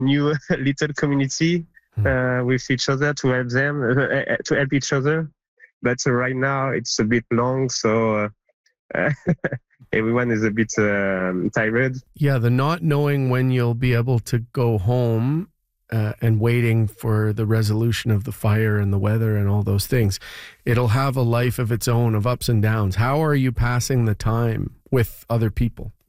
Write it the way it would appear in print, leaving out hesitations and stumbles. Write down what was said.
new little community with each other to help them, to help each other. But right now it's a bit long, so everyone is a bit tired. Yeah, the not knowing when you'll be able to go home and waiting for the resolution of the fire and the weather and all those things. It'll have a life of its own, of ups and downs. How are you passing the time with other people?